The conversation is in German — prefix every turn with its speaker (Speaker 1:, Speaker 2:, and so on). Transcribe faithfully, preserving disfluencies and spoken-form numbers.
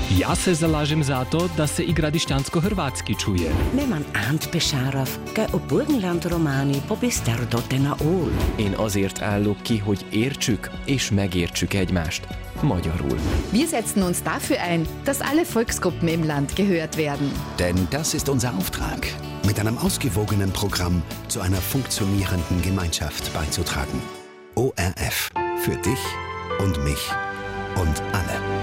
Speaker 1: Ja se zalažem za to, da se igra dištansko-hrvatski čuje.
Speaker 2: Neman Ant Besárov, ke a Burgenland románi pobiszter dotena ól.
Speaker 3: Én azért állok ki, hogy értsük és megértsük egymást. Magyarul.
Speaker 4: Wir setzen uns dafür ein, dass alle Volksgruppen im Land gehört werden.
Speaker 5: Denn das ist unser Auftrag, mit einem ausgewogenen Programm zu einer funktionierenden Gemeinschaft beizutragen. O R F. Für dich und mich und alle.